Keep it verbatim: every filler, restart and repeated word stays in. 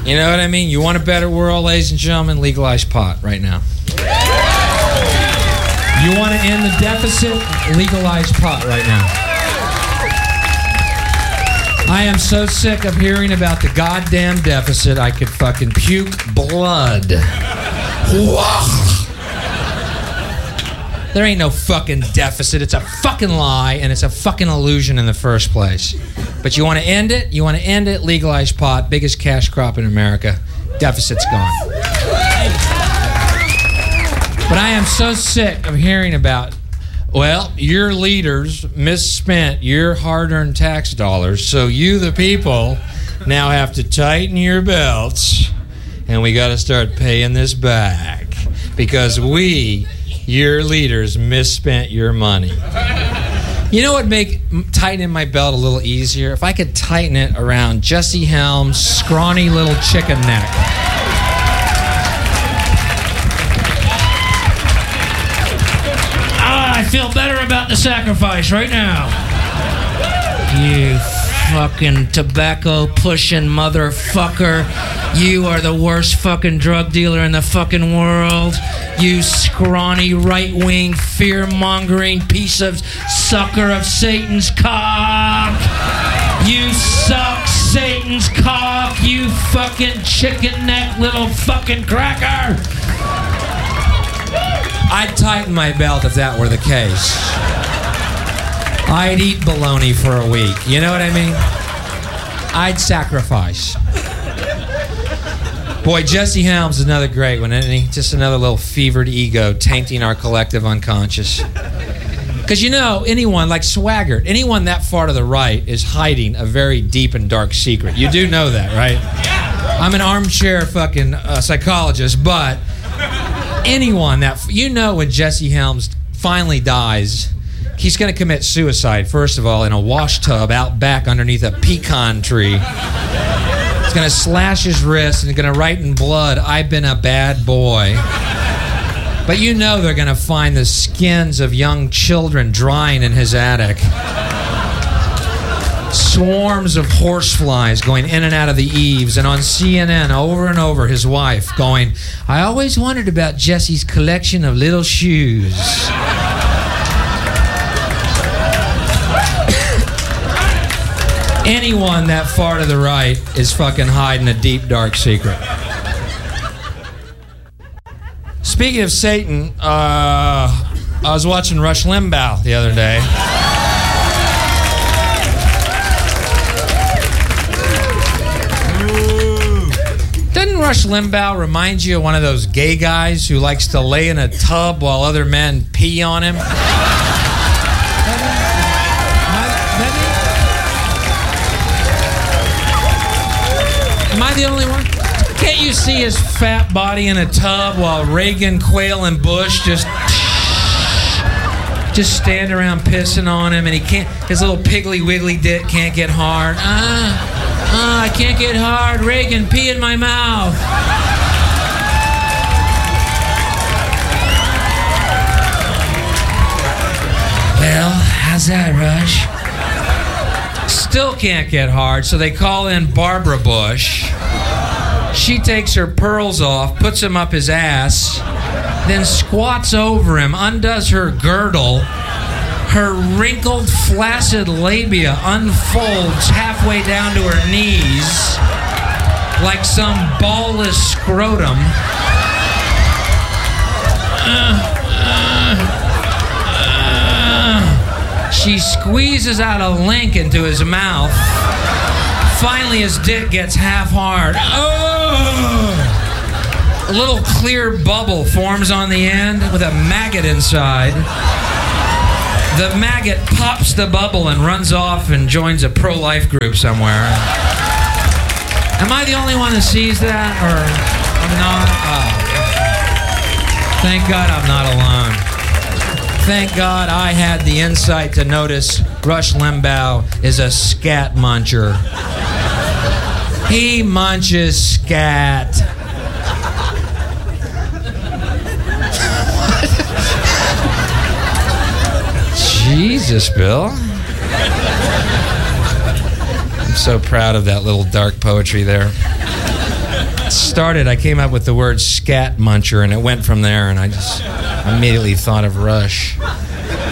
You know what I mean? You want a better world, ladies and gentlemen? Legalize pot right now. You want to end the deficit? Legalize pot right now. I am so sick of hearing about the goddamn deficit, I could fucking puke blood. There ain't no fucking deficit. It's a fucking lie, and it's a fucking illusion in the first place. But you want to end it? You want to end it? Legalize pot. Biggest cash crop in America. Deficit's gone. But I am so sick of hearing about, well, your leaders misspent your hard-earned tax dollars, so you, the people, now have to tighten your belts, and we got to start paying this back because we, your leaders, misspent your money. You know what would make tightening my belt a little easier? If I could tighten it around Jesse Helms' scrawny little chicken neck. Ah, I feel better about the sacrifice right now. You fucking tobacco pushing motherfucker. You are the worst fucking drug dealer in the fucking world. You scrawny, right-wing, fear-mongering piece of sucker of Satan's cock. You suck Satan's cock, you fucking chicken neck little fucking cracker. I'd tighten my belt if that were the case. I'd eat bologna for a week. You know what I mean? I'd sacrifice. Boy, Jesse Helms is another great one, isn't he? Just another little fevered ego tainting our collective unconscious. Because, you know, anyone like Swaggart, anyone that far to the right is hiding a very deep and dark secret. You do know that, right? I'm an armchair fucking uh, psychologist, but anyone that... You know when Jesse Helms finally dies, he's going to commit suicide, first of all, in a wash tub out back underneath a pecan tree. He's going to slash his wrist and going to write in blood, "I've been a bad boy." But you know they're going to find the skins of young children drying in his attic. Swarms of horseflies going in and out of the eaves, and on C N N over and over his wife going, "I always wondered about Jesse's collection of little shoes." Anyone that far to the right is fucking hiding a deep, dark secret. Speaking of Satan, uh, I was watching Rush Limbaugh the other day. Doesn't Rush Limbaugh remind you of one of those gay guys who likes to lay in a tub while other men pee on him? Am I the only one? Can't you see his fat body in a tub while Reagan, Quayle, and Bush just just stand around pissing on him, and he can't, his little piggly wiggly dick can't get hard. Ah, ah, I can't get hard. Reagan, pee in my mouth. Well, how's that, Rush? Still can't get hard, so they call in Barbara Bush. She takes her pearls off, puts them up his ass, then squats over him, undoes her girdle. Her wrinkled, flaccid labia unfolds halfway down to her knees like some ballless scrotum. Uh, uh, uh. She squeezes out a link into his mouth. Finally, his dick gets half hard. Oh! A little clear bubble forms on the end with a maggot inside. The maggot pops the bubble and runs off and joins a pro-life group somewhere. Am I the only one that sees that, or I'm not? Oh. Thank God I'm not alone. Thank God I had the insight to notice Rush Limbaugh is a scat muncher. He munches scat. Jesus, Bill. I'm so proud of that little dark poetry there. started, I came up with the word scat muncher, and it went from there, and I just immediately thought of Rush.